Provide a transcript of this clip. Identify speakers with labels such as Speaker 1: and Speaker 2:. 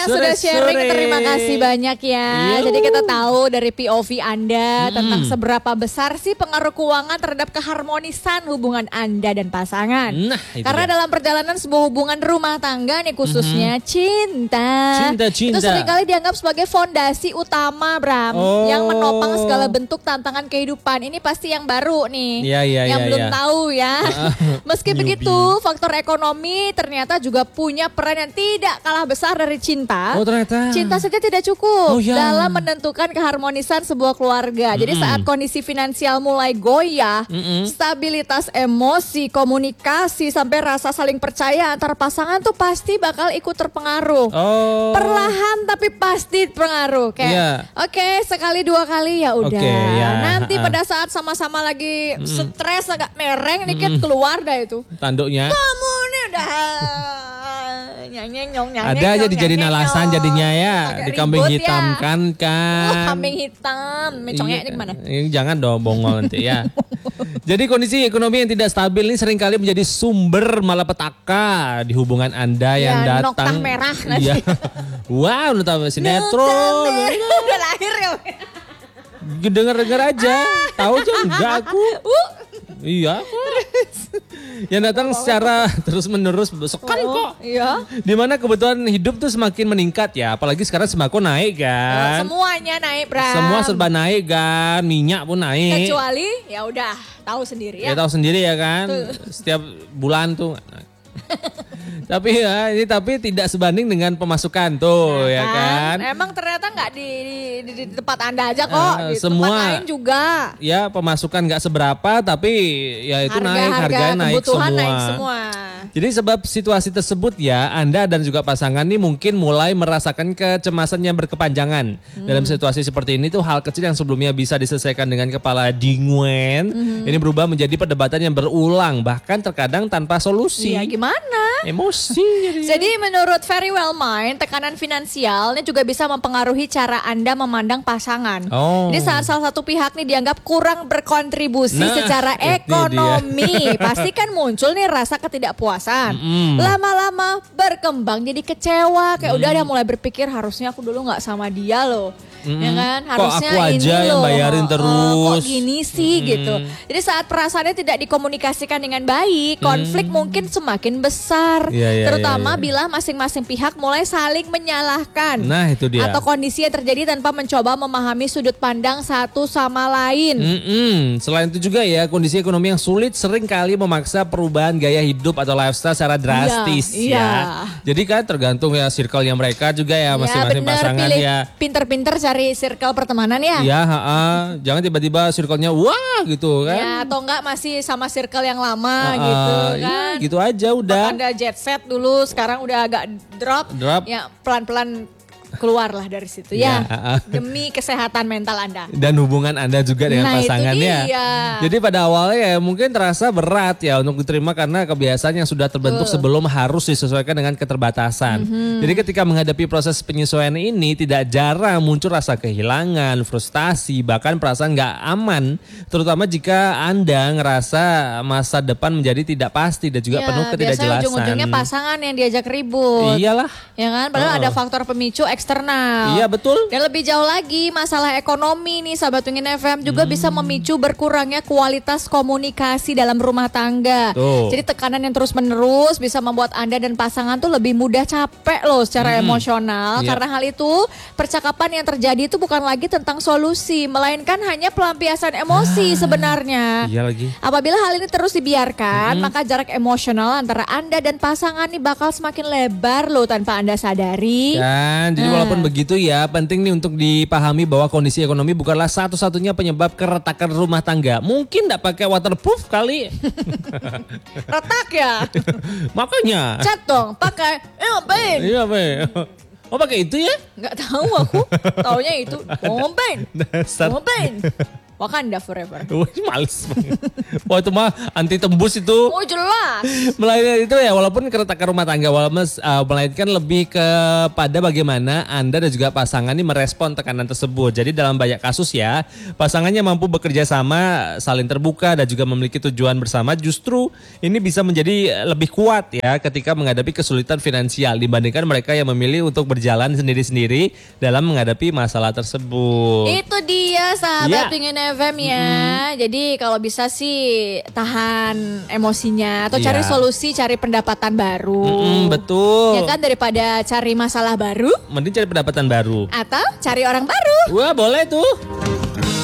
Speaker 1: Sudah sharing, terima kasih banyak ya. Jadi kita tahu dari POV Anda tentang seberapa besar sih pengaruh keuangan terhadap keharmonisan hubungan Anda dan pasangan. Karena dalam perjalanan sebuah hubungan rumah tangga nih khususnya cinta. Itu seringkali dianggap sebagai fondasi utama Bram. Yang menopang segala bentuk tantangan kehidupan. Ini pasti yang baru nih. Yang belum tahu ya. Meski begitu faktor ekonomi ternyata juga punya peran yang tidak kalah besar dari cinta. Cinta saja tidak cukup dalam menentukan keharmonisan sebuah keluarga. Jadi saat kondisi finansial mulai goyah, stabilitas emosi, komunikasi, sampai rasa saling percaya antar pasangan tuh pasti bakal ikut terpengaruh. Perlahan tapi pasti pengaruh. Kayak oke, sekali dua kali ya udah. Nanti pada saat sama-sama lagi stres agak mereng dikit keluar dah itu.
Speaker 2: Tanduknya.
Speaker 1: Kamu nih udah nyanyi.
Speaker 2: Ada aja dijadiin alasan jadinya ya, dikambing hitamkan kan.
Speaker 1: Kambing hitam, mecongnya ini gimana?
Speaker 2: Jangan dong bongol nanti ya. Jadi kondisi ekonomi yang tidak stabil ini seringkali menjadi sumber malapetaka di hubungan Anda yang datang.
Speaker 1: Noktah merah nanti.
Speaker 2: Wow, udah tahu sinetron.
Speaker 1: Udah lahir ya.
Speaker 2: Dengar-dengar aja, tahu aja enggak aku. Iya. Yang datang secara terus-menerus besokan kok.
Speaker 1: Iya.
Speaker 2: Dimana kebutuhan hidup tuh semakin meningkat ya. Apalagi sekarang sembako naik kan.
Speaker 1: Semuanya naik Bram.
Speaker 2: Semua serba naik kan. Minyak pun naik.
Speaker 1: Kecuali ya udah tahu sendiri ya.
Speaker 2: Ya tahu sendiri ya kan. Setiap bulan tuh. Tapi ya ini tidak sebanding dengan pemasukan tuh ya kan.
Speaker 1: Emang ternyata nggak di tempat Anda aja kok. Di
Speaker 2: semua
Speaker 1: tempat lain juga.
Speaker 2: Ya pemasukan nggak seberapa tapi ya itu harganya naik semua. Jadi sebab situasi tersebut ya Anda dan juga pasangan nih mungkin mulai merasakan kecemasan yang berkepanjangan. Dalam situasi seperti ini tuh hal kecil yang sebelumnya bisa diselesaikan dengan kepala dingin ini berubah menjadi perdebatan yang berulang bahkan terkadang tanpa solusi.
Speaker 1: Iya gimana?
Speaker 2: Emosi.
Speaker 1: Jadi menurut Very Well Mind, tekanan finansial ini juga bisa mempengaruhi cara Anda memandang pasangan. Jadi saat salah satu pihak nih dianggap kurang berkontribusi secara ekonomi, pasti kan muncul nih rasa ketidakpuasan. Lama-lama berkembang jadi kecewa, kayak udah dia mulai berpikir harusnya aku dulu nggak sama dia loh. Ya kan, harusnya
Speaker 2: kok aku aja
Speaker 1: ini
Speaker 2: yang
Speaker 1: loh,
Speaker 2: bayarin terus.
Speaker 1: Kok gini sih gitu. Jadi saat perasaannya tidak dikomunikasikan dengan baik, konflik mungkin semakin besar. Terutama bila masing-masing pihak mulai saling menyalahkan.
Speaker 2: Nah itu dia.
Speaker 1: Atau kondisi yang terjadi tanpa mencoba memahami sudut pandang satu sama lain.
Speaker 2: Selain itu juga ya kondisi ekonomi yang sulit sering kali memaksa perubahan gaya hidup atau lifestyle secara drastis ya. Jadi kan tergantung ya circle-nya mereka juga ya masing-masing pasangan ya.
Speaker 1: Pinter-pinter cari circle pertemanan ya.
Speaker 2: Iya, jangan tiba-tiba circle-nya wah gitu kan.
Speaker 1: Ya atau enggak masih sama circle yang lama gitu kan.
Speaker 2: Ya, gitu aja udah.
Speaker 1: Anda jet set dulu, sekarang udah agak drop. Ya pelan-pelan keluarlah dari situ ya. Demi kesehatan mental Anda.
Speaker 2: Dan hubungan Anda juga dengan pasangannya. Jadi pada awalnya ya mungkin terasa berat ya untuk diterima karena kebiasaan yang sudah terbentuk sebelum harus disesuaikan dengan keterbatasan. Jadi ketika menghadapi proses penyesuaian ini tidak jarang muncul rasa kehilangan, frustasi, bahkan perasaan gak aman. Terutama jika Anda ngerasa masa depan menjadi tidak pasti dan juga penuh ketidakjelasan.
Speaker 1: Biasanya ujung-ujungnya pasangan yang diajak ribut.
Speaker 2: Iyalah.
Speaker 1: Ya kan, padahal ada faktor pemicu eksternal.
Speaker 2: Iya betul.
Speaker 1: Dan lebih jauh lagi masalah ekonomi nih Sahabat Wingin FM juga bisa memicu berkurangnya kualitas komunikasi dalam rumah tangga. Jadi tekanan yang terus menerus bisa membuat Anda dan pasangan tuh lebih mudah capek loh secara emosional. Karena hal itu percakapan yang terjadi itu bukan lagi tentang solusi, melainkan hanya pelampiasan emosi sebenarnya.
Speaker 2: Iya lagi.
Speaker 1: Apabila hal ini terus dibiarkan, maka jarak emosional antara Anda dan pasangan nih bakal semakin lebar loh tanpa Anda sadari.
Speaker 2: Kan, jadi walaupun begitu ya, penting nih untuk dipahami bahwa kondisi ekonomi bukanlah satu-satunya penyebab keretakan rumah tangga. Mungkin enggak pakai waterproof kali.
Speaker 1: Retak ya?
Speaker 2: Makanya.
Speaker 1: Cat dong, pakai. Ngapain?
Speaker 2: Iya, oh pakai itu ya?
Speaker 1: Enggak tahu aku. Taunya itu. Ngapain?
Speaker 2: Dasar.
Speaker 1: Ngapain? Wakanda forever.
Speaker 2: Males banget. Wah itu mah anti tembus itu.
Speaker 1: Oh jelas.
Speaker 2: Melainkan itu ya walaupun keretakan rumah tangga, melainkan lebih kepada bagaimana Anda dan juga pasangan ini merespon tekanan tersebut. Jadi dalam banyak kasus ya, pasangannya mampu bekerja sama, saling terbuka dan juga memiliki tujuan bersama, justru ini bisa menjadi lebih kuat ya ketika menghadapi kesulitan finansial dibandingkan mereka yang memilih untuk berjalan sendiri-sendiri dalam menghadapi masalah tersebut.
Speaker 1: Itu dia sahabat Pingin FM ya. Jadi kalau bisa sih tahan emosinya atau cari solusi, cari pendapatan baru.
Speaker 2: Betul.
Speaker 1: Ya kan daripada cari masalah baru.
Speaker 2: Mending cari pendapatan baru.
Speaker 1: Atau cari orang baru.
Speaker 2: Wah boleh tuh.